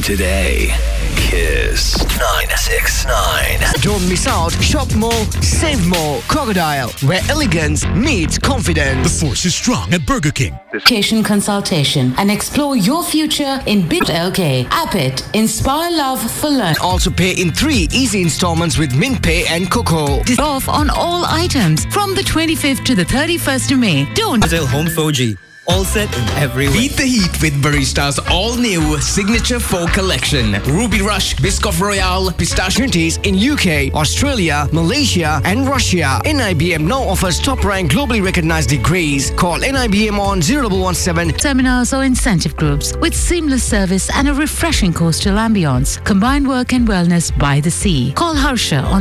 today. Kiss 969. Don't miss out. Shop more, save more. Crocodile, where elegance meets confidence. The force is strong at Burger King. Education consultation and explore your future in BitLK. App it. Inspire love for learning. Also pay in 3 easy installments with MintPay and Coco. Off on all items from the 25th to the 31st of May. Don't Brazil Home 4G. All set in every way. Beat the heat with Barista's all-new Signature 4 collection. Ruby Rush, Biscoff Royale, Pistachios in UK, Australia, Malaysia and Russia. NIBM now offers top-ranked globally recognized degrees. Call NIBM on 0117. seminars or incentive groups with seamless service and a refreshing coastal ambience. Combined work and wellness by the sea. Call Harsha on